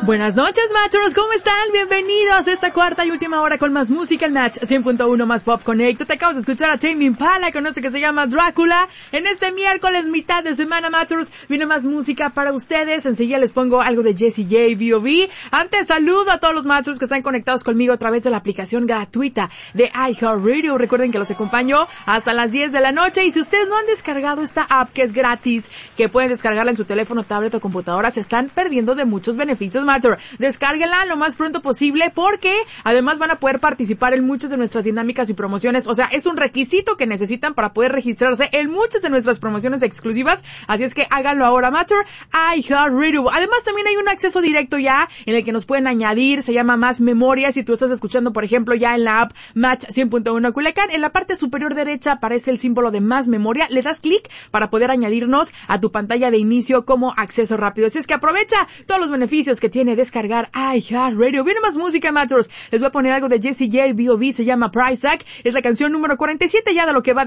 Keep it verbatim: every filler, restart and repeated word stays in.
Buenas noches, Matchers, ¿cómo están? Bienvenidos a esta cuarta y última hora con más música en Match cien punto uno más Pop Connect. Te acabas de escuchar a Tame Impala con esto que se llama Drácula. En este miércoles, mitad de semana, Matchers, viene más música para ustedes. Enseguida les pongo algo de Jessie J, B O B. Antes, saludo a todos los Matchers que están conectados conmigo a través de la aplicación gratuita de iHeartRadio. Recuerden que los acompaño hasta las diez de la noche. Y si ustedes no han descargado esta app que es gratis, que pueden descargarla en su teléfono, tablet o computadora, se están perdiendo de muchos beneficios, Matchers. Descárguenla lo más pronto posible porque además van a poder participar en muchas de nuestras dinámicas y promociones. O sea, es un requisito que necesitan para poder registrarse en muchas de nuestras promociones exclusivas. Así es que háganlo ahora, Matcher. iHeartRadio. Además, también hay un acceso directo ya en el que nos pueden añadir. Se llama Más Memoria. Si tú estás escuchando, por ejemplo, ya en la app Match cien punto uno Culiacán, en la parte superior derecha aparece el símbolo de Más Memoria. Le das clic para poder añadirnos a tu pantalla de inicio como acceso rápido. Así es que aprovecha todos los beneficios que tiene descargar iHeartRadio. Viene más música, Matchers. Les voy a poner algo de Jessie J, B O B, se llama Price Tag. Es la canción número cuarenta y siete ya de lo que va